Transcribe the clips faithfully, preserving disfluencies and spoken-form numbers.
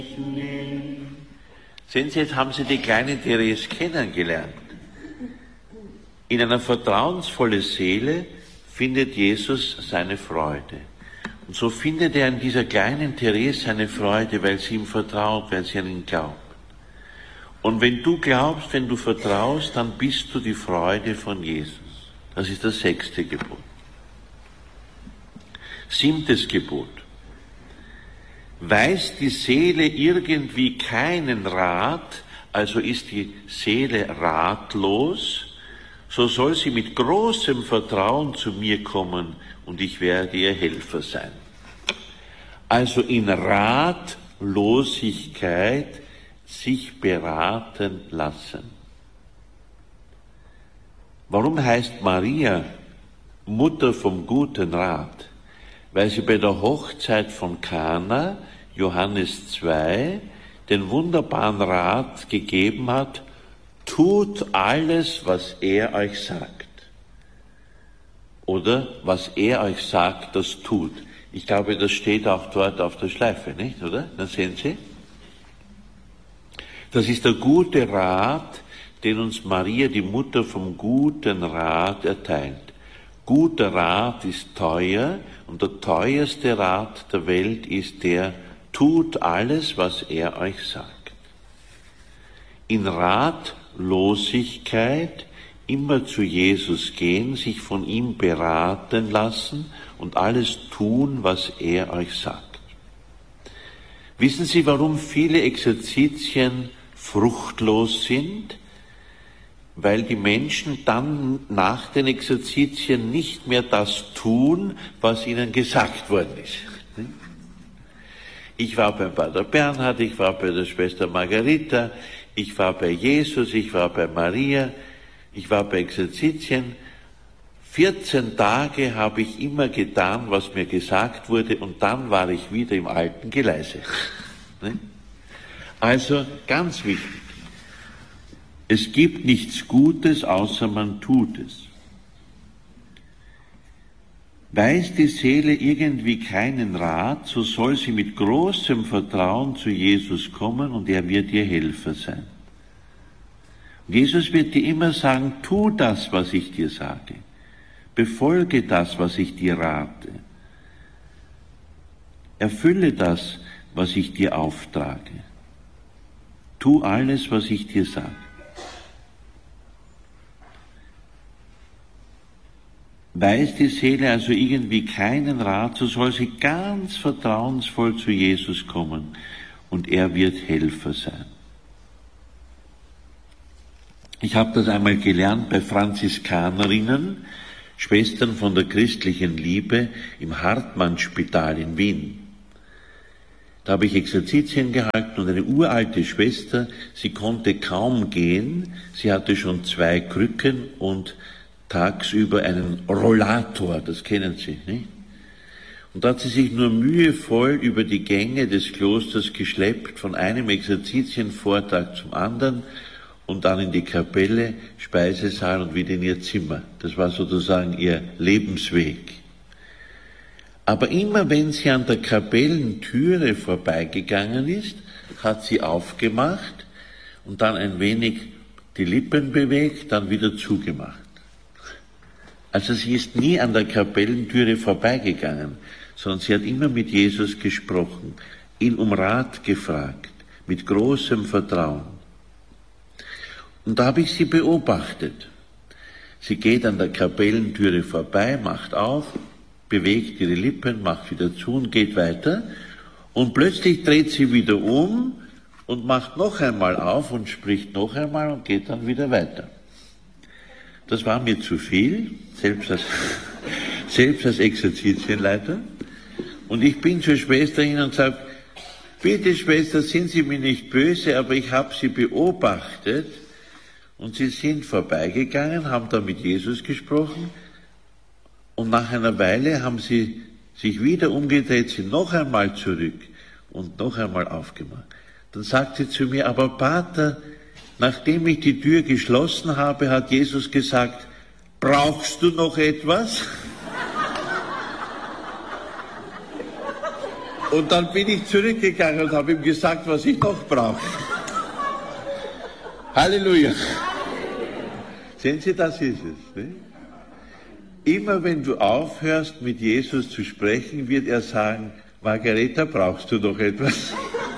Sehen Sie, jetzt haben Sie die kleine Therese kennengelernt. In einer vertrauensvollen Seele findet Jesus seine Freude. Und so findet er in dieser kleinen Therese seine Freude, weil sie ihm vertraut, weil sie an ihn glaubt. Und wenn du glaubst, wenn du vertraust, dann bist du die Freude von Jesus. Das ist das sechste Gebot. Siebtes Gebot. Weiß die Seele irgendwie keinen Rat, also ist die Seele ratlos, so soll sie mit großem Vertrauen zu mir kommen und ich werde ihr Helfer sein. Also in Ratlosigkeit sich beraten lassen. Warum heißt Maria Mutter vom guten Rat? Weil sie bei der Hochzeit von Kana, Johannes zwei, den wunderbaren Rat gegeben hat, tut alles, was er euch sagt. Oder was er euch sagt, das tut. Ich glaube, das steht auch dort auf der Schleife, nicht, oder? Dann sehen Sie. Das ist der gute Rat, den uns Maria, die Mutter vom guten Rat, erteilt. Guter Rat ist teuer und der teuerste Rat der Welt ist der, tut alles, was er euch sagt. In Ratlosigkeit immer zu Jesus gehen, sich von ihm beraten lassen und alles tun, was er euch sagt. Wissen Sie, warum viele Exerzitien fruchtlos sind? Weil die Menschen dann nach den Exerzitien nicht mehr das tun, was ihnen gesagt worden ist. Ich war beim Pater Bernhard, ich war bei der Schwester Margarita, ich war bei Jesus, ich war bei Maria, ich war bei Exerzitien. vierzehn Tage habe ich immer getan, was mir gesagt wurde, und dann war ich wieder im alten Geleise. Also ganz wichtig. Es gibt nichts Gutes, außer man tut es. Weiß die Seele irgendwie keinen Rat, so soll sie mit großem Vertrauen zu Jesus kommen und er wird ihr Helfer sein. Und Jesus wird dir immer sagen, tu das, was ich dir sage. Befolge das, was ich dir rate. Erfülle das, was ich dir auftrage. Tu alles, was ich dir sage. Weiß die Seele also irgendwie keinen Rat, so soll sie ganz vertrauensvoll zu Jesus kommen und er wird Helfer sein. Ich habe das einmal gelernt bei Franziskanerinnen, Schwestern von der christlichen Liebe im Hartmann-Spital in Wien. Da habe ich Exerzitien gehalten und eine uralte Schwester, sie konnte kaum gehen, sie hatte schon zwei Krücken und tagsüber einen Rollator, das kennen Sie, nicht? Und da hat sie sich nur mühevoll über die Gänge des Klosters geschleppt, von einem Exerzitienvortrag zum anderen und dann in die Kapelle, Speisesaal und wieder in ihr Zimmer. Das war sozusagen ihr Lebensweg. Aber immer wenn sie an der Kapellentüre vorbeigegangen ist, hat sie aufgemacht und dann ein wenig die Lippen bewegt, dann wieder zugemacht. Also sie ist nie an der Kapellentüre vorbeigegangen, sondern sie hat immer mit Jesus gesprochen, ihn um Rat gefragt, mit großem Vertrauen. Und da habe ich sie beobachtet. Sie geht an der Kapellentüre vorbei, macht auf, bewegt ihre Lippen, macht wieder zu und geht weiter. Und plötzlich dreht sie wieder um und macht noch einmal auf und spricht noch einmal und geht dann wieder weiter. Das war mir zu viel, selbst als, selbst als Exerzitienleiter. Und ich bin zur Schwester hin und sage, bitte Schwester, sind Sie mir nicht böse, aber ich habe Sie beobachtet und Sie sind vorbeigegangen, haben da mit Jesus gesprochen und nach einer Weile haben Sie sich wieder umgedreht, sind noch einmal zurück und noch einmal aufgemacht. Dann sagt sie zu mir, aber Pater, nachdem ich die Tür geschlossen habe, hat Jesus gesagt, brauchst du noch etwas? Und dann bin ich zurückgegangen und habe ihm gesagt, was ich noch brauche. Halleluja. Sehen Sie, das ist es. Ne? Immer wenn du aufhörst, mit Jesus zu sprechen, wird er sagen, Margareta, brauchst du noch etwas?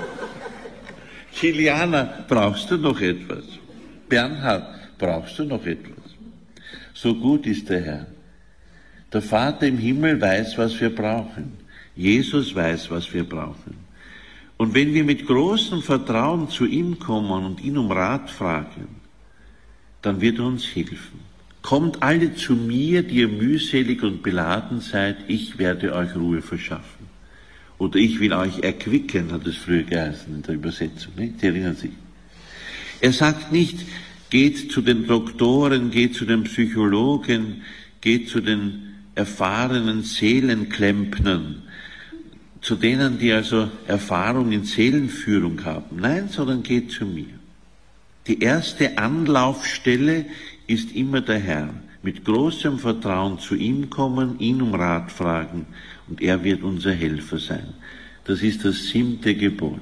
Kiliana, brauchst du noch etwas? Bernhard, brauchst du noch etwas? So gut ist der Herr. Der Vater im Himmel weiß, was wir brauchen. Jesus weiß, was wir brauchen. Und wenn wir mit großem Vertrauen zu ihm kommen und ihn um Rat fragen, dann wird er uns helfen. Kommt alle zu mir, die ihr mühselig und beladen seid, ich werde euch Ruhe verschaffen. Oder ich will euch erquicken, hat es früher geheißen in der Übersetzung. Nicht? Sie erinnern sich. Er sagt nicht, geht zu den Doktoren, geht zu den Psychologen, geht zu den erfahrenen Seelenklempnern, zu denen, die also Erfahrung in Seelenführung haben. Nein, sondern geht zu mir. Die erste Anlaufstelle ist immer der Herr. Mit großem Vertrauen zu ihm kommen, ihn um Rat fragen und er wird unser Helfer sein. Das ist das siebte Gebot.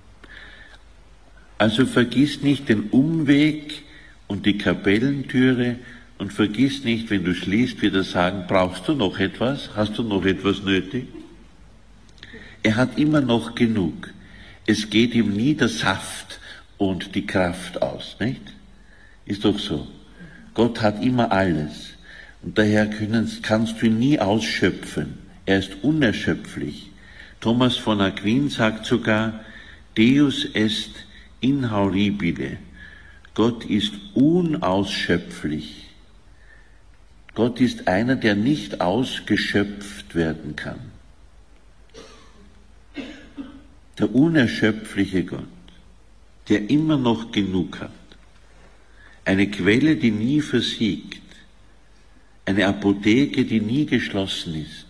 Also vergiss nicht den Umweg und die Kapellentüre und vergiss nicht, wenn du schließt, wieder sagen, brauchst du noch etwas? Hast du noch etwas nötig? Er hat immer noch genug. Es geht ihm nie der Saft und die Kraft aus, nicht? Ist doch so. Gott hat immer alles. Und daher können, kannst du ihn nie ausschöpfen. Er ist unerschöpflich. Thomas von Aquin sagt sogar, Deus est inhauribile. Gott ist unausschöpflich. Gott ist einer, der nicht ausgeschöpft werden kann. Der unerschöpfliche Gott, der immer noch genug hat. Eine Quelle, die nie versiegt. Eine Apotheke, die nie geschlossen ist.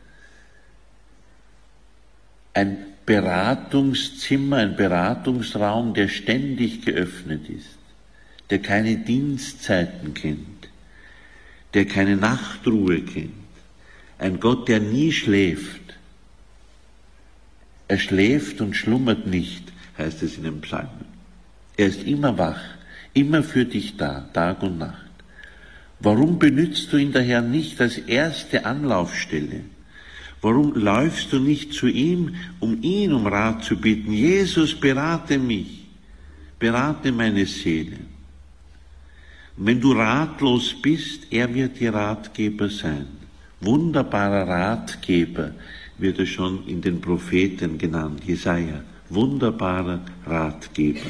Ein Beratungszimmer, ein Beratungsraum, der ständig geöffnet ist, der keine Dienstzeiten kennt, der keine Nachtruhe kennt. Ein Gott, der nie schläft. Er schläft und schlummert nicht, heißt es in den Psalmen. Er ist immer wach, immer für dich da, Tag und Nacht. Warum benützt du ihn daher nicht als erste Anlaufstelle? Warum läufst du nicht zu ihm, um ihn um Rat zu bitten? Jesus, berate mich, berate meine Seele. Und wenn du ratlos bist, er wird dir Ratgeber sein. Wunderbarer Ratgeber wird er schon in den Propheten genannt, Jesaja. Wunderbarer Ratgeber.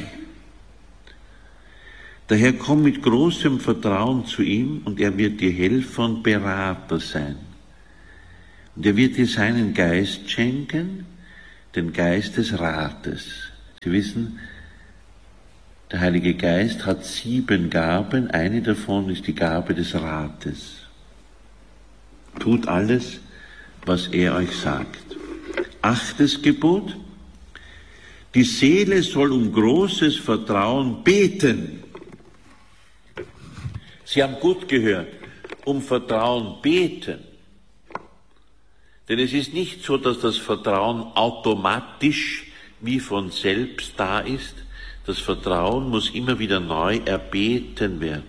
Daher komm mit großem Vertrauen zu ihm und er wird dir Helfer und Berater sein. Und er wird dir seinen Geist schenken, den Geist des Rates. Sie wissen, der Heilige Geist hat sieben Gaben, eine davon ist die Gabe des Rates. Tut alles, was er euch sagt. Achtes Gebot, die Seele soll um großes Vertrauen beten. Sie haben gut gehört, um Vertrauen beten. Denn es ist nicht so, dass das Vertrauen automatisch wie von selbst da ist. Das Vertrauen muss immer wieder neu erbeten werden.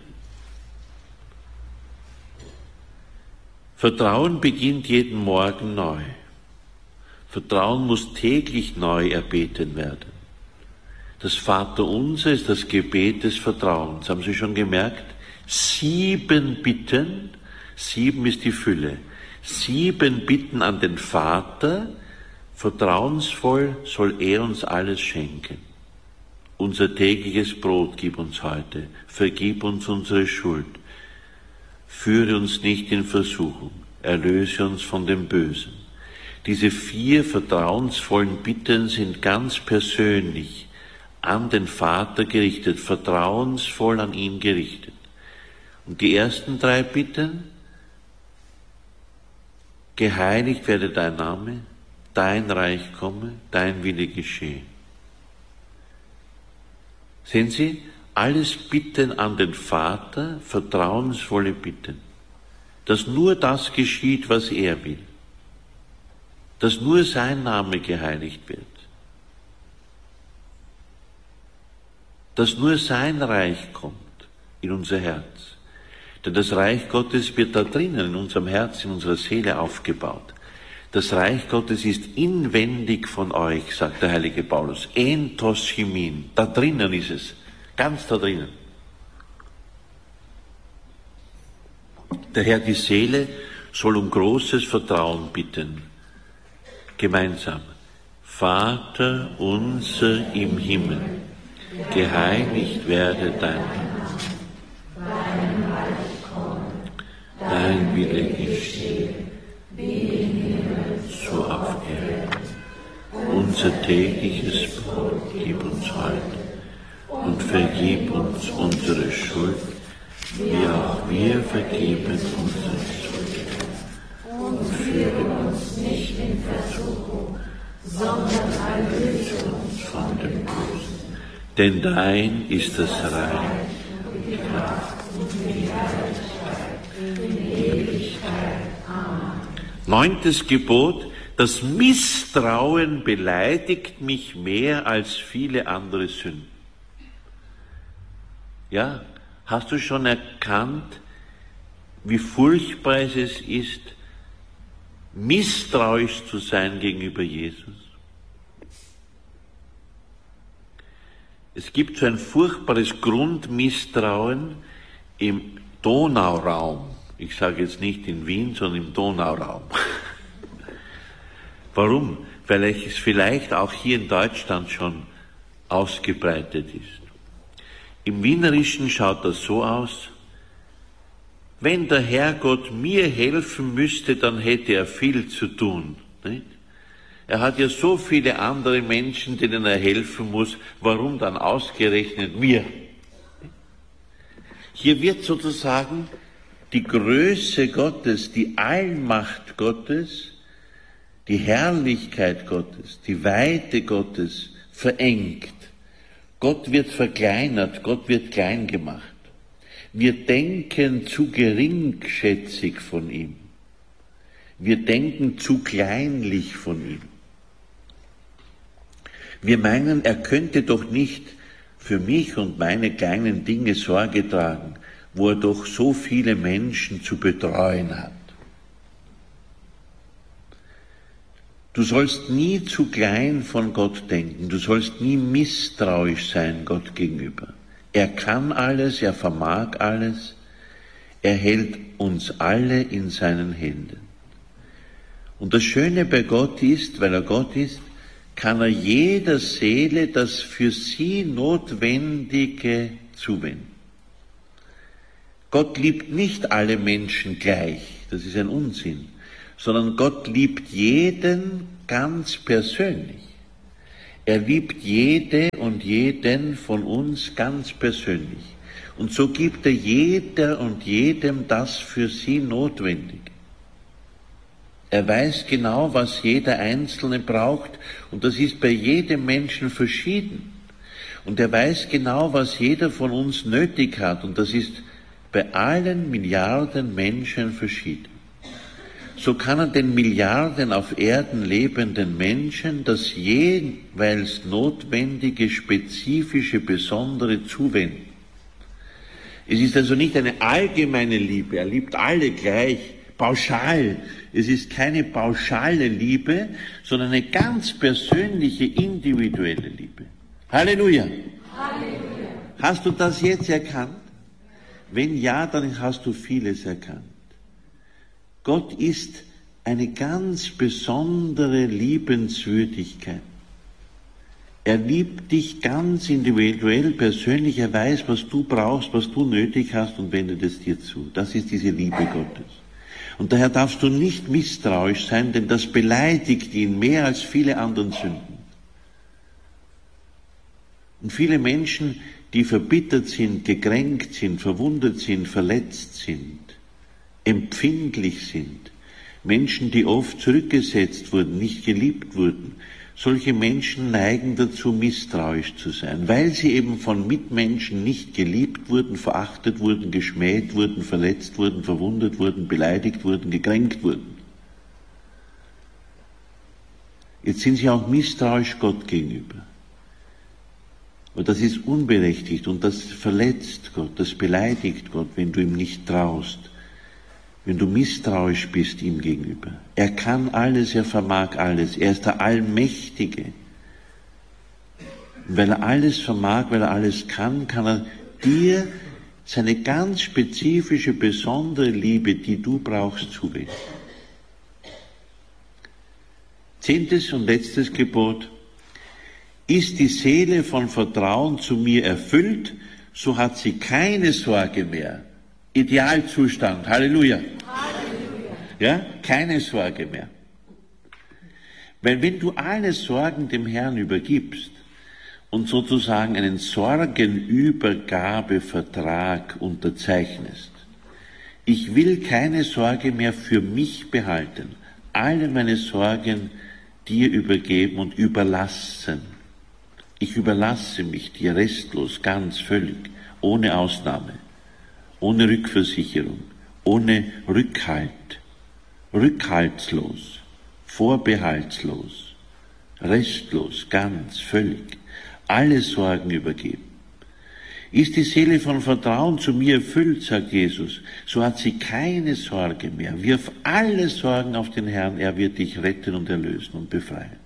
Vertrauen beginnt jeden Morgen neu. Vertrauen muss täglich neu erbeten werden. Das Vaterunser ist das Gebet des Vertrauens. Haben Sie schon gemerkt? Sieben Bitten, sieben ist die Fülle. Sieben Bitten an den Vater, vertrauensvoll soll er uns alles schenken. Unser tägliches Brot gib uns heute, vergib uns unsere Schuld, führe uns nicht in Versuchung, erlöse uns von dem Bösen. Diese vier vertrauensvollen Bitten sind ganz persönlich an den Vater gerichtet, vertrauensvoll an ihn gerichtet. Und die ersten drei Bitten, geheiligt werde dein Name, dein Reich komme, dein Wille geschehe. Sehen Sie, alles Bitten an den Vater, vertrauensvolle Bitten, dass nur das geschieht, was er will. dass nur sein Name geheiligt wird, dass nur sein Reich kommt in unser Herz. Denn das Reich Gottes wird da drinnen, in unserem Herz, in unserer Seele aufgebaut. Das Reich Gottes ist inwendig von euch, sagt der heilige Paulus. Entos chimin, da drinnen ist es, ganz da drinnen. Daher die Seele soll um großes Vertrauen bitten. Gemeinsam. Vater unser im Himmel, geheiligt werde dein Name. Dein Reich komme, dein Wille geschehe, wie im Himmel, so auf Erden. Unser tägliches Brot gib uns heute und vergib uns unsere Schuld, wie auch wir vergeben unseren Schuldigern. Und führe uns nicht in Versuchung, sondern erlöse uns von dem Bösen. Denn dein ist das Reich und die Kraft und die Herrlichkeit in Ewigkeit. Amen. Neuntes Gebot: Das Misstrauen beleidigt mich mehr als viele andere Sünden. Ja, hast du schon erkannt, wie furchtbar es ist, misstrauisch zu sein gegenüber Jesus? Es gibt so ein furchtbares Grundmisstrauen im Donauraum. Ich sage jetzt nicht in Wien, sondern im Donauraum. Warum? Weil es vielleicht auch hier in Deutschland schon ausgebreitet ist. Im Wienerischen schaut das so aus: Wenn der Herrgott mir helfen müsste, dann hätte er viel zu tun. Nicht? Er hat ja so viele andere Menschen, denen er helfen muss, warum dann ausgerechnet mir? Hier wird sozusagen die Größe Gottes, die Allmacht Gottes, die Herrlichkeit Gottes, die Weite Gottes verengt. Gott wird verkleinert, Gott wird klein gemacht. Wir denken zu geringschätzig von ihm. Wir denken zu kleinlich von ihm. Wir meinen, er könnte doch nicht für mich und meine kleinen Dinge Sorge tragen, wo er doch so viele Menschen zu betreuen hat. Du sollst nie zu klein von Gott denken, du sollst nie misstrauisch sein Gott gegenüber. Er kann alles, er vermag alles, er hält uns alle in seinen Händen. Und das Schöne bei Gott ist, weil er Gott ist, kann er jeder Seele das für sie Notwendige zuwenden. Gott liebt nicht alle Menschen gleich, das ist ein Unsinn, sondern Gott liebt jeden ganz persönlich. Er liebt jede und jeden von uns ganz persönlich. Und so gibt er jeder und jedem das für sie Notwendige. Er weiß genau, was jeder Einzelne braucht, und das ist bei jedem Menschen verschieden. Und er weiß genau, was jeder von uns nötig hat, und das ist bei allen Milliarden Menschen verschieden. So kann er den Milliarden auf Erden lebenden Menschen das jeweils notwendige, spezifische, besondere zuwenden. Es ist also nicht eine allgemeine Liebe, er liebt alle gleich, pauschal. Es ist keine pauschale Liebe, sondern eine ganz persönliche, individuelle Liebe. Halleluja! Halleluja! Hast du das jetzt erkannt? Wenn ja, dann hast du vieles erkannt. Gott ist eine ganz besondere Liebenswürdigkeit. Er liebt dich ganz individuell, persönlich. Er weiß, was du brauchst, was du nötig hast, und wendet es dir zu. Das ist diese Liebe Gottes. Und daher darfst du nicht misstrauisch sein, denn das beleidigt ihn mehr als viele anderen Sünden. Und viele Menschen, die verbittert sind, gekränkt sind, verwundet sind, verletzt sind, empfindlich sind, Menschen, die oft zurückgesetzt wurden, nicht geliebt wurden, solche Menschen neigen dazu, misstrauisch zu sein, weil sie eben von Mitmenschen nicht geliebt wurden, verachtet wurden, geschmäht wurden, verletzt wurden, verwundet wurden, beleidigt wurden, gekränkt wurden. Jetzt sind sie auch misstrauisch Gott gegenüber. Und das ist unberechtigt und das verletzt Gott, das beleidigt Gott, wenn du ihm nicht traust, wenn du misstrauisch bist ihm gegenüber. Er kann alles, er vermag alles, er ist der Allmächtige. Und weil er alles vermag, weil er alles kann, kann er dir seine ganz spezifische, besondere Liebe, die du brauchst, zuwenden. Zehntes und letztes Gebot. Ist die Seele von Vertrauen zu mir erfüllt, so hat sie keine Sorge mehr. Idealzustand. Halleluja. Halleluja. Ja, keine Sorge mehr. Weil wenn du alle Sorgen dem Herrn übergibst und sozusagen einen Sorgenübergabevertrag unterzeichnest, ich will keine Sorge mehr für mich behalten, alle meine Sorgen dir übergeben und überlassen. Ich überlasse mich dir restlos, ganz, völlig, ohne Ausnahme, ohne Rückversicherung, ohne Rückhalt, rückhaltslos, vorbehaltslos, restlos, ganz, völlig, alle Sorgen übergeben. Ist die Seele von Vertrauen zu mir erfüllt, sagt Jesus, so hat sie keine Sorge mehr. Wirf alle Sorgen auf den Herrn, er wird dich retten und erlösen und befreien.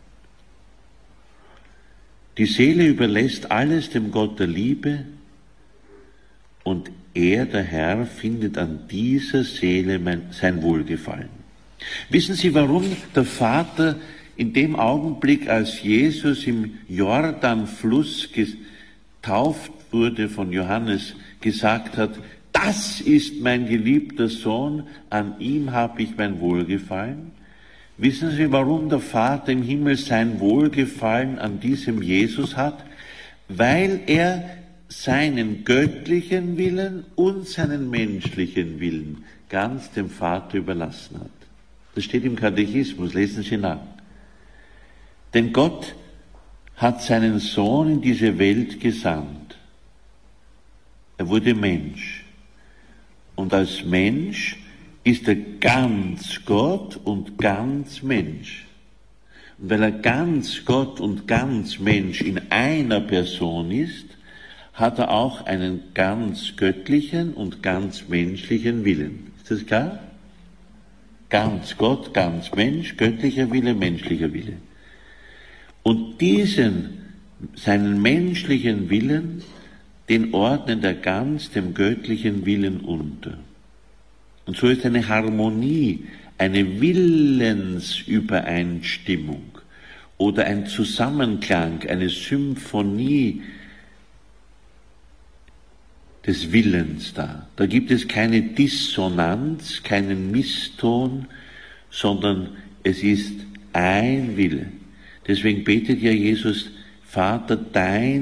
Die Seele überlässt alles dem Gott der Liebe und er, der Herr, findet an dieser Seele sein Wohlgefallen. Wissen Sie, warum der Vater in dem Augenblick, als Jesus im Jordanfluss getauft wurde von Johannes, gesagt hat, das ist mein geliebter Sohn, an ihm habe ich mein Wohlgefallen? Wissen Sie, warum der Vater im Himmel sein Wohlgefallen an diesem Jesus hat? Weil er seinen göttlichen Willen und seinen menschlichen Willen ganz dem Vater überlassen hat. Das steht im Katechismus, lesen Sie nach. Denn Gott hat seinen Sohn in diese Welt gesandt. Er wurde Mensch. Und als Mensch ist er ganz Gott und ganz Mensch. Und weil er ganz Gott und ganz Mensch in einer Person ist, hat er auch einen ganz göttlichen und ganz menschlichen Willen. Ist das klar? Ganz Gott, ganz Mensch, göttlicher Wille, menschlicher Wille. Und diesen, seinen menschlichen Willen, den ordnet er ganz dem göttlichen Willen unter. Und so ist eine Harmonie, eine Willensübereinstimmung oder ein Zusammenklang, eine Symphonie des Willens da. Da gibt es keine Dissonanz, keinen Misston, sondern es ist ein Wille. Deswegen betet ja Jesus, Vater, dein